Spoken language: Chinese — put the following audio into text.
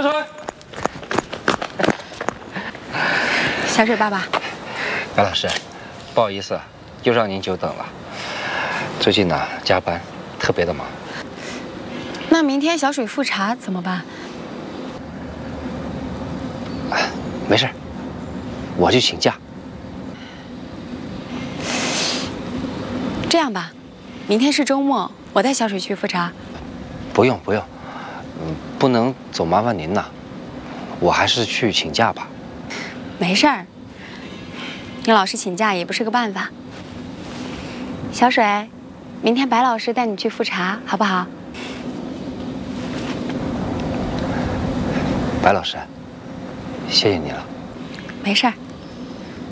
小水， 小水爸爸， 白老师，不好意思，又让您久等了。最近呢，加班特别的忙。 那明天小水复查怎么办？ 没事，我就请假。 这样吧，明天是周末，我带小水去复查。 不用，不能总麻烦您呐，我还是去请假吧。 没事儿，你老是请假也不是个办法。小水，明天白老师带你去复查，好不好？ 白老师，谢谢你了。 没事儿。